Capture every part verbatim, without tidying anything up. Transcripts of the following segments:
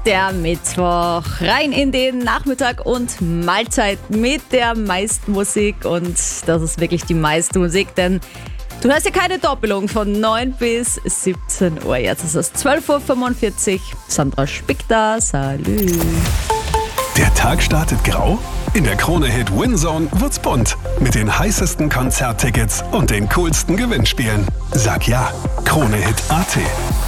der Mittwoch. Rein in den Nachmittag und Mahlzeit mit der meisten Musik. Und das ist wirklich die meiste Musik, denn du hast ja keine Doppelung von neun bis siebzehn Uhr. Jetzt ist es zwölf Uhr fünfundvierzig. Sandra Spick da. Salü. Der Tag startet grau? In der Krone-Hit Winzone wird's bunt. Mit den heißesten Konzerttickets und den coolsten Gewinnspielen. Sag ja, Krone-Hit Punkt at.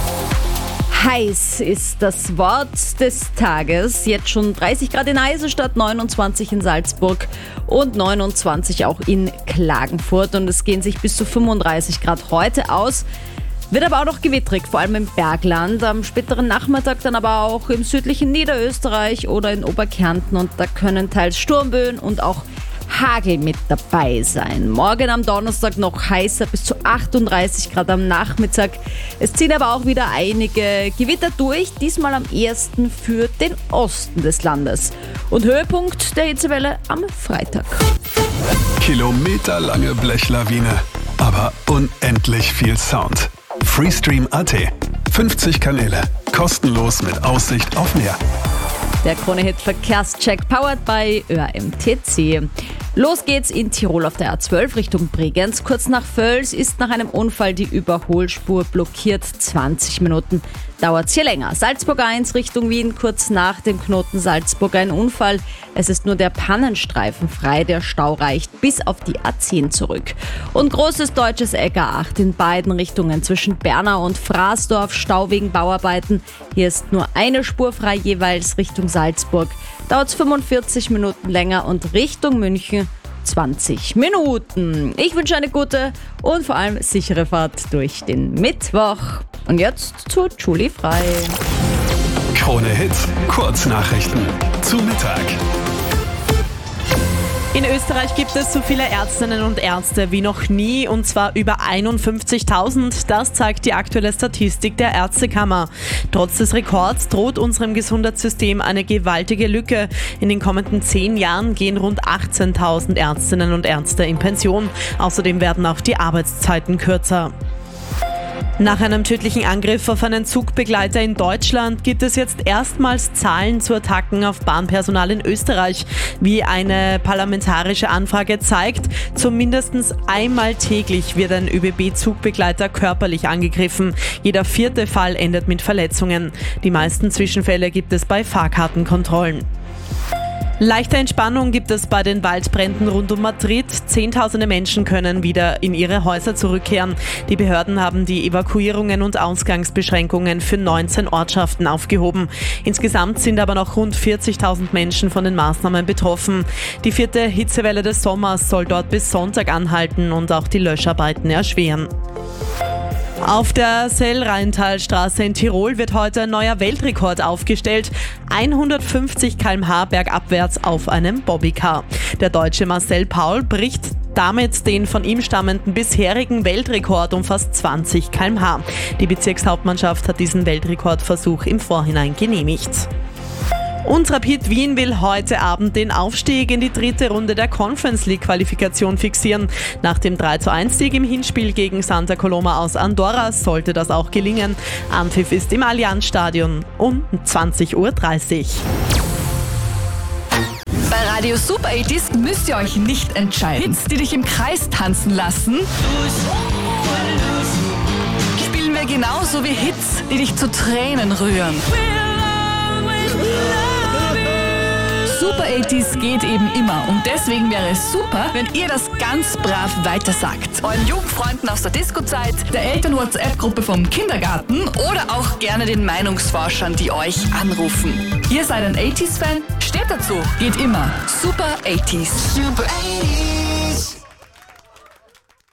Heiß ist das Wort des Tages. Jetzt schon dreißig Grad in Eisenstadt, neunundzwanzig in Salzburg und neunundzwanzig auch in Klagenfurt. Und es gehen sich bis zu fünfunddreißig Grad heute aus. Wird aber auch noch gewittrig, vor allem im Bergland. Am späteren Nachmittag dann aber auch im südlichen Niederösterreich oder in Oberkärnten. Und da können teils Sturmböen und auch Hagel mit dabei sein. Morgen am Donnerstag noch heißer, bis zu achtunddreißig Grad am Nachmittag. Es ziehen aber auch wieder einige Gewitter durch, diesmal am ehesten für den Osten des Landes. Und Höhepunkt der Hitzewelle am Freitag. Kilometerlange Blechlawine, aber unendlich viel Sound. Freestream Punkt at. fünfzig Kanäle, kostenlos mit Aussicht auf Meer. Der Krone-Hit Verkehrscheck powered by Ö A M T C. Los geht's in Tirol auf der A zwölf Richtung Bregenz. Kurz nach Völs ist nach einem Unfall die Überholspur blockiert. zwanzig Minuten dauert's hier länger. Salzburg eins Richtung Wien, kurz nach dem Knoten Salzburg ein Unfall. Es ist nur der Pannenstreifen frei, der Stau reicht bis auf die A zehn zurück. Und großes deutsches Eck A acht in beiden Richtungen zwischen Bernau und Fraßdorf, Stau wegen Bauarbeiten. Hier ist nur eine Spur frei jeweils Richtung Salzburg. Dauert's fünfundvierzig Minuten länger und Richtung München zwanzig Minuten. Ich wünsche eine gute und vor allem sichere Fahrt durch den Mittwoch. Und jetzt zu Julie Frei. Krone-Hit, Kurznachrichten zu Mittag. In Österreich gibt es so viele Ärztinnen und Ärzte wie noch nie, und zwar über einundfünfzigtausend. Das zeigt die aktuelle Statistik der Ärztekammer. Trotz des Rekords droht unserem Gesundheitssystem eine gewaltige Lücke. In den kommenden zehn Jahren gehen rund achtzehntausend Ärztinnen und Ärzte in Pension. Außerdem werden auch die Arbeitszeiten kürzer. Nach einem tödlichen Angriff auf einen Zugbegleiter in Deutschland gibt es jetzt erstmals Zahlen zu Attacken auf Bahnpersonal in Österreich. Wie eine parlamentarische Anfrage zeigt, zumindest einmal täglich wird ein Ö B B-Zugbegleiter körperlich angegriffen. Jeder vierte Fall endet mit Verletzungen. Die meisten Zwischenfälle gibt es bei Fahrkartenkontrollen. Leichte Entspannung gibt es bei den Waldbränden rund um Madrid. Zehntausende Menschen können wieder in ihre Häuser zurückkehren. Die Behörden haben die Evakuierungen und Ausgangsbeschränkungen für neunzehn Ortschaften aufgehoben. Insgesamt sind aber noch rund vierzigtausend Menschen von den Maßnahmen betroffen. Die vierte Hitzewelle des Sommers soll dort bis Sonntag anhalten und auch die Löscharbeiten erschweren. Auf der Sellrheintalstraße in Tirol wird heute ein neuer Weltrekord aufgestellt. hundertfünfzig Kilometer pro Stunde bergabwärts auf einem Bobbycar. Der Deutsche Marcel Paul bricht damit den von ihm stammenden bisherigen Weltrekord um fast zwanzig Kilometer pro Stunde. Die Bezirkshauptmannschaft hat diesen Weltrekordversuch im Vorhinein genehmigt. Und Rapid Wien will heute Abend den Aufstieg in die dritte Runde der Conference League Qualifikation fixieren. Nach dem drei zu eins Sieg im Hinspiel gegen Santa Coloma aus Andorra sollte das auch gelingen. Anpfiff ist im Allianz-Stadion um zwanzig Uhr dreißig. Bei Radio Super achtzig müsst ihr euch nicht entscheiden. Hits, die dich im Kreis tanzen lassen, spielen wir genauso wie Hits, die dich zu Tränen rühren. Super achtzig geht eben immer und deswegen wäre es super, wenn ihr das ganz brav weitersagt. Euren Jugendfreunden aus der Disco-Zeit, der Eltern-WhatsApp-Gruppe vom Kindergarten oder auch gerne den Meinungsforschern, die euch anrufen. Ihr seid ein achtziger-Fan? Steht dazu. Geht immer. Super achtzig. Super achtzig.